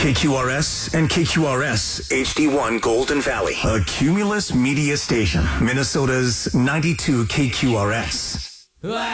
KQRS and KQRS HD1 Golden Valley. A Cumulus media station. Minnesota's 92 KQRS.